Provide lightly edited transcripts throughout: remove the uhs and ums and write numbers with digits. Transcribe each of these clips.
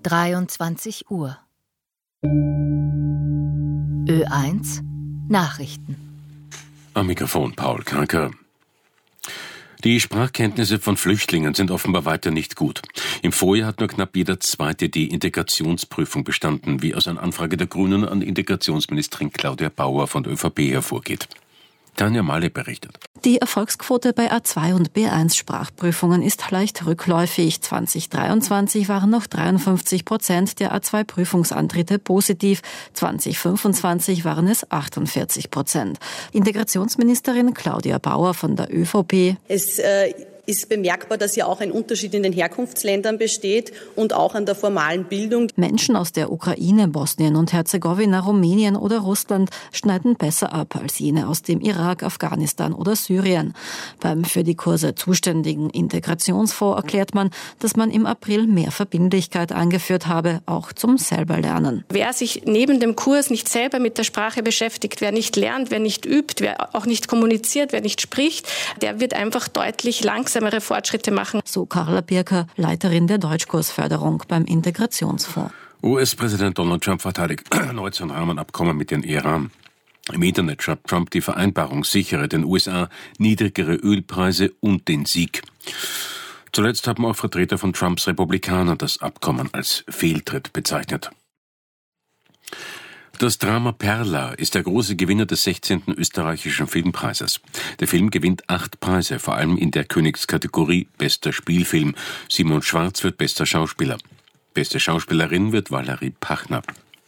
23 Uhr. Ö1 Nachrichten. Am Mikrofon Paul Kranker. Die Sprachkenntnisse von Flüchtlingen sind offenbar weiter nicht gut. Im Vorjahr hat nur knapp jeder Zweite die Integrationsprüfung bestanden, wie aus einer Anfrage der Grünen an Integrationsministerin Claudia Bauer von der ÖVP hervorgeht. Tanja Mahle berichtet. Die Erfolgsquote bei A2 und B1 Sprachprüfungen ist leicht rückläufig. 2023 waren noch 53% der A2 Prüfungsantritte positiv. 2025 waren es 48%. Integrationsministerin Claudia Bauer von der ÖVP. Es ist bemerkbar, dass ja auch ein Unterschied in den Herkunftsländern besteht und auch an der formalen Bildung. Menschen aus der Ukraine, Bosnien und Herzegowina, Rumänien oder Russland schneiden besser ab als jene aus dem Irak, Afghanistan oder Syrien. Beim für die Kurse zuständigen Integrationsfonds erklärt man, dass man im April mehr Verbindlichkeit eingeführt habe, auch zum Selberlernen. Wer sich neben dem Kurs nicht selber mit der Sprache beschäftigt, wer nicht lernt, wer nicht übt, wer auch nicht kommuniziert, wer nicht spricht, der wird einfach deutlich langsamere Fortschritte machen. So Carla Birker, Leiterin der Deutschkursförderung beim Integrationsfonds. US-Präsident Donald Trump verteidigt erneut sein Rahmenabkommen mit den Iran. Im Internet schreibt Trump, die Vereinbarung sichere den USA niedrigere Ölpreise und den Sieg. Zuletzt haben auch Vertreter von Trumps Republikanern das Abkommen als Fehltritt bezeichnet. Das Drama Perla ist der große Gewinner des 16. österreichischen Filmpreises. Der Film gewinnt 8 Preise, vor allem in der Königskategorie Bester Spielfilm. Simon Schwarz wird bester Schauspieler. Beste Schauspielerin wird Valerie Pachner.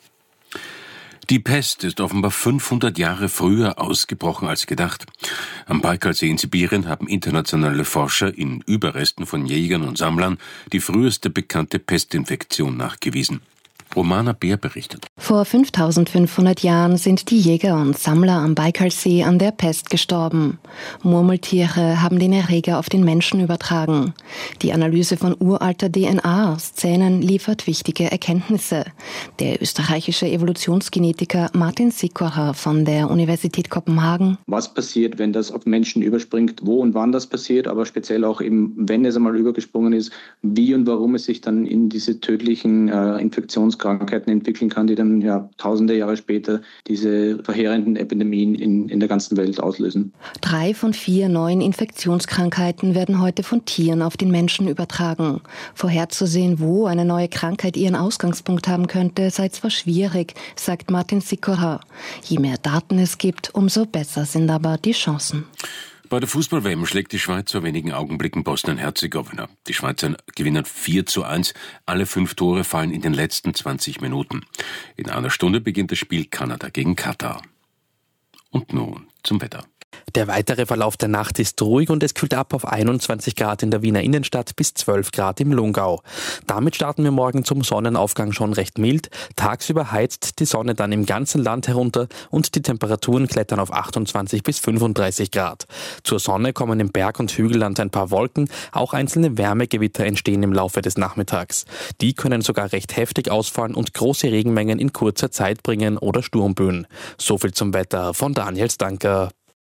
Die Pest ist offenbar 500 Jahre früher ausgebrochen als gedacht. Am Baikalsee in Sibirien haben internationale Forscher in Überresten von Jägern und Sammlern die früheste bekannte Pestinfektion nachgewiesen. Romana Bär berichtet. Vor 5500 Jahren sind die Jäger und Sammler am Baikalsee an der Pest gestorben. Murmeltiere haben den Erreger auf den Menschen übertragen. Die Analyse von uralter DNA aus Zähnen liefert wichtige Erkenntnisse. Der österreichische Evolutionsgenetiker Martin Sikora von der Universität Kopenhagen. Was passiert, wenn das auf Menschen überspringt, wo und wann das passiert, aber speziell auch eben, wenn es einmal übergesprungen ist, wie und warum es sich dann in diese tödlichen Infektionskrankheiten entwickeln kann, die dann tausende Jahre später diese verheerenden Epidemien in der ganzen Welt auslösen. 3 von 4 neuen Infektionskrankheiten werden heute von Tieren auf den Menschen übertragen. Vorherzusehen, wo eine neue Krankheit ihren Ausgangspunkt haben könnte, sei zwar schwierig, sagt Martin Sikora. Je mehr Daten es gibt, umso besser sind aber die Chancen. Bei der Fußball-WM schlägt die Schweiz vor wenigen Augenblicken Bosnien-Herzegowina. Die Schweizer gewinnen 4:1. Alle 5 Tore fallen in den letzten 20 Minuten. In einer Stunde beginnt das Spiel Kanada gegen Katar. Und nun zum Wetter. Der weitere Verlauf der Nacht ist ruhig und es kühlt ab auf 21 Grad in der Wiener Innenstadt bis 12 Grad im Lungau. Damit starten wir morgen zum Sonnenaufgang schon recht mild. Tagsüber heizt die Sonne dann im ganzen Land herunter und die Temperaturen klettern auf 28 bis 35 Grad. Zur Sonne kommen im Berg- und Hügelland ein paar Wolken. Auch einzelne Wärmegewitter entstehen im Laufe des Nachmittags. Die können sogar recht heftig ausfallen und große Regenmengen in kurzer Zeit bringen oder Sturmböen. Soviel zum Wetter von Daniel Stanker.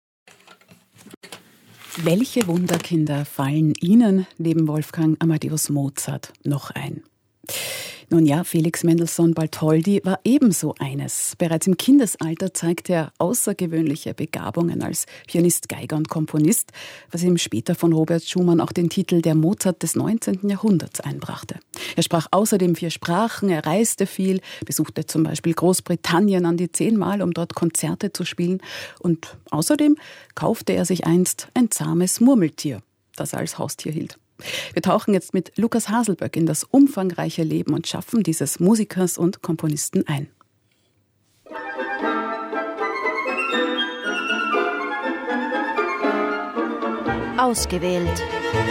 Welche Wunderkinder fallen Ihnen neben Wolfgang Amadeus Mozart noch ein? Nun ja, Felix Mendelssohn Bartholdy war ebenso eines. Bereits im Kindesalter zeigte er außergewöhnliche Begabungen als Pianist, Geiger und Komponist, was ihm später von Robert Schumann auch den Titel der Mozart des 19. Jahrhunderts einbrachte. Er sprach außerdem 4 Sprachen, er reiste viel, besuchte zum Beispiel Großbritannien an die 10 Mal, um dort Konzerte zu spielen. Und außerdem kaufte er sich einst ein zahmes Murmeltier, das er als Haustier hielt. Wir tauchen jetzt mit Lukas Haselböck in das umfangreiche Leben und Schaffen dieses Musikers und Komponisten ein. Ausgewählt.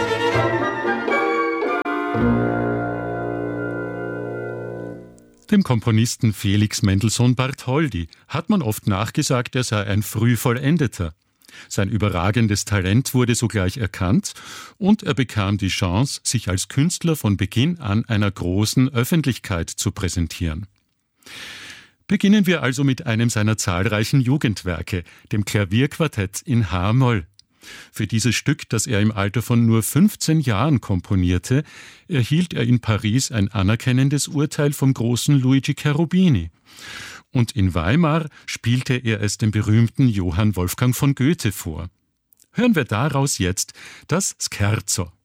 Dem Komponisten Felix Mendelssohn Bartholdy hat man oft nachgesagt, er sei ein Frühvollendeter. Sein überragendes Talent wurde sogleich erkannt und er bekam die Chance, sich als Künstler von Beginn an einer großen Öffentlichkeit zu präsentieren. Beginnen wir also mit einem seiner zahlreichen Jugendwerke, dem Klavierquartett in H-Moll. Für dieses Stück, das er im Alter von nur 15 Jahren komponierte, erhielt er in Paris ein anerkennendes Urteil vom großen Luigi Cherubini. Und in Weimar spielte er es dem berühmten Johann Wolfgang von Goethe vor. Hören wir daraus jetzt das Scherzo.